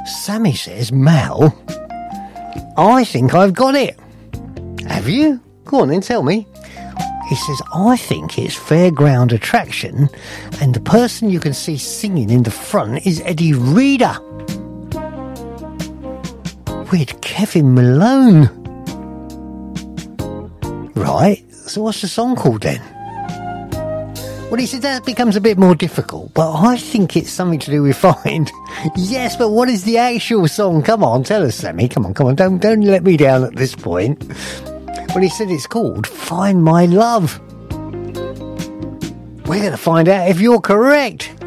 Sammy says, Mal, I think I've got it. Have you? Go on then, tell me. He says, I think it's Fairground Attraction, and the person you can see singing in the front is Eddie Reader. With Kevin Malone. Right, so what's the song called then? Well, he said that becomes a bit more difficult, but I think it's something to do with Find. Yes, but what is the actual song? Come on, tell us, Sammy. Come on. Don't let me down at this point. Well, he said it's called Find My Love. We're going to find out if you're correct.